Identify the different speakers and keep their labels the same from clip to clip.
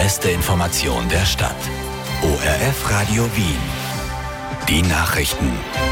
Speaker 1: beste Information der Stadt. ORF Radio Wien. Die Nachrichten.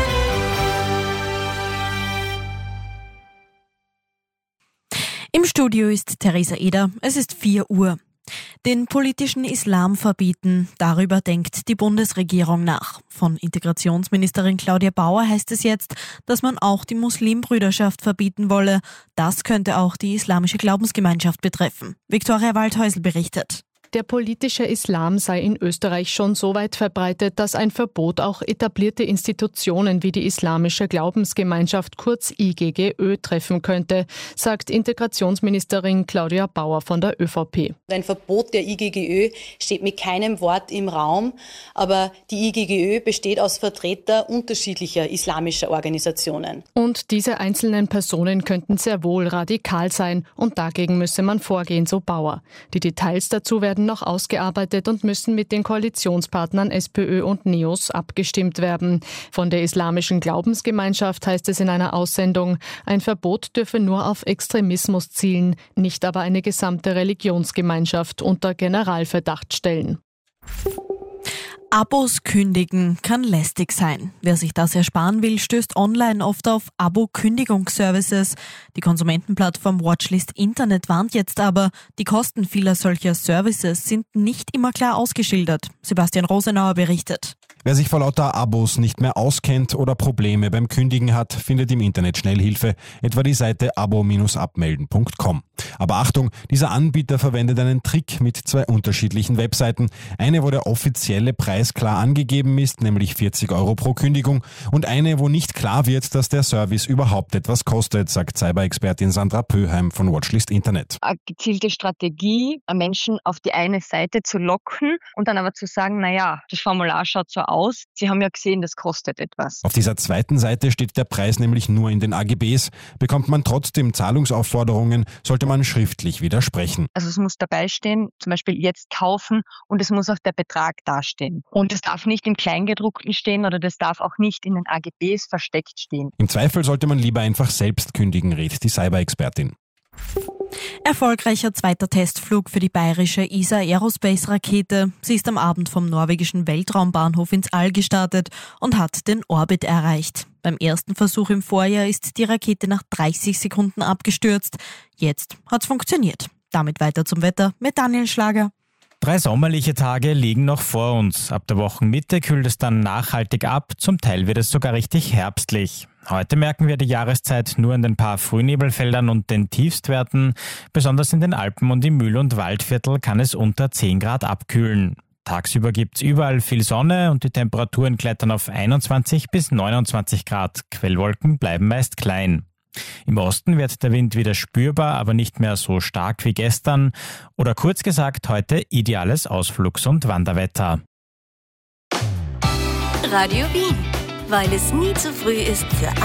Speaker 2: Im Studio ist Theresa Eder. Es ist 4 Uhr. Den politischen Islam verbieten, darüber denkt die Bundesregierung nach. Von Integrationsministerin Claudia Bauer heißt es jetzt, dass man auch die Muslimbrüderschaft verbieten wolle. Das könnte auch die islamische Glaubensgemeinschaft betreffen. Viktoria Waldhäusl berichtet.
Speaker 3: Der politische Islam sei in Österreich schon so weit verbreitet, dass ein Verbot auch etablierte Institutionen wie die Islamische Glaubensgemeinschaft kurz IGGÖ treffen könnte, sagt Integrationsministerin Claudia Bauer von der ÖVP.
Speaker 4: Ein Verbot der IGGÖ steht mit keinem Wort im Raum, aber die IGGÖ besteht aus Vertretern unterschiedlicher islamischer Organisationen.
Speaker 3: Und diese einzelnen Personen könnten sehr wohl radikal sein und dagegen müsse man vorgehen, so Bauer. Die Details dazu werden noch ausgearbeitet und müssen mit den Koalitionspartnern SPÖ und NEOS abgestimmt werden. Von der Islamischen Glaubensgemeinschaft heißt es in einer Aussendung, ein Verbot dürfe nur auf Extremismus zielen, nicht aber eine gesamte Religionsgemeinschaft unter Generalverdacht stellen.
Speaker 2: Abos kündigen kann lästig sein. Wer sich das ersparen will, stößt online oft auf Abo-Kündigungsservices. Die Konsumentenplattform Watchlist Internet warnt jetzt aber, die Kosten vieler solcher Services sind nicht immer klar ausgeschildert. Sebastian Rosenauer berichtet.
Speaker 5: Wer sich vor lauter Abos nicht mehr auskennt oder Probleme beim Kündigen hat, findet im Internet Schnellhilfe, etwa die Seite abo-abmelden.com. Aber Achtung, dieser Anbieter verwendet einen Trick mit 2 unterschiedlichen Webseiten. Eine, wo der offizielle Preis klar angegeben ist, nämlich 40 € pro Kündigung, und eine, wo nicht klar wird, dass der Service überhaupt etwas kostet, sagt Cyber-Expertin Sandra Pöheim von Watchlist Internet.
Speaker 6: Eine gezielte Strategie, Menschen auf die eine Seite zu locken und dann aber zu sagen, naja, das Formular schaut so aus, Sie haben ja gesehen, das kostet etwas.
Speaker 5: Auf dieser zweiten Seite steht der Preis nämlich nur in den AGBs. Bekommt man trotzdem Zahlungsaufforderungen, sollte man schriftlich widersprechen.
Speaker 6: Also es muss dabei stehen, zum Beispiel jetzt kaufen, und es muss auch der Betrag dastehen. Und es darf nicht im Kleingedruckten stehen oder das darf auch nicht in den AGBs versteckt stehen.
Speaker 5: Im Zweifel sollte man lieber einfach selbst kündigen, rät die Cyber-Expertin.
Speaker 2: Erfolgreicher 2. Testflug für die bayerische ESA Aerospace-Rakete. Sie ist am Abend vom norwegischen Weltraumbahnhof ins All gestartet und hat den Orbit erreicht. Beim ersten Versuch im Vorjahr ist die Rakete nach 30 Sekunden abgestürzt. Jetzt hat's funktioniert. Damit weiter zum Wetter mit Daniel Schlager.
Speaker 7: 3 sommerliche Tage liegen noch vor uns. Ab der Wochenmitte kühlt es dann nachhaltig ab, zum Teil wird es sogar richtig herbstlich. Heute merken wir die Jahreszeit nur in den paar Frühnebelfeldern und den Tiefstwerten. Besonders in den Alpen und im Mühl- und Waldviertel kann es unter 10 Grad abkühlen. Tagsüber gibt's überall viel Sonne und die Temperaturen klettern auf 21 bis 29 Grad. Quellwolken bleiben meist klein. Im Osten wird der Wind wieder spürbar, aber nicht mehr so stark wie gestern. Oder kurz gesagt, heute ideales Ausflugs- und Wanderwetter.
Speaker 8: Radio Wien, weil es nie zu früh ist für